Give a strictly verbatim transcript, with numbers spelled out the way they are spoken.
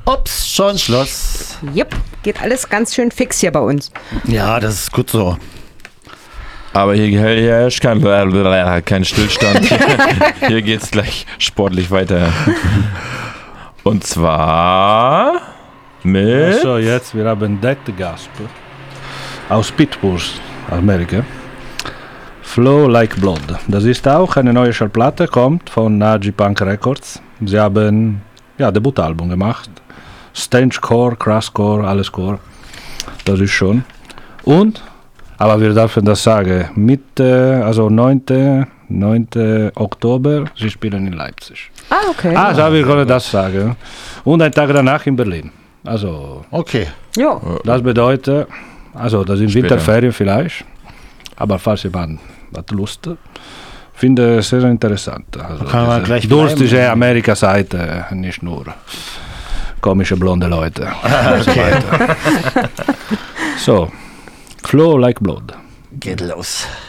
Ups, schon Schluss. Jupp, geht alles ganz schön fix hier bei uns. Ja, das ist gut so. Aber hier, hier ist kein, kein Stillstand. Hier geht's gleich sportlich weiter. Und zwar mit... So, jetzt, wir haben Dead Gasp aus Pittsburgh, Amerika. Flow Like Blood. Das ist auch eine neue Schallplatte, kommt von Naji Punk Records. Sie haben ja Debutalbum gemacht. Stangecore, Crasscore, alles Core. Das ist schon. Und, aber wir dürfen das sagen, Mitte, also neunten Oktober, sie spielen in Leipzig. Ah, okay. Ah, so, wir können das sagen. Und einen Tag danach in Berlin. Also, Okay. Ja. das bedeutet, also das sind Später. Winterferien vielleicht, aber falls jemand hat Lust, finde ich sehr interessant. Also Kann man diese gleich durstige bleiben. Amerika-Seite, nicht nur komische blonde Leute. und so weiter. So, Flow Like Blood. Geht los.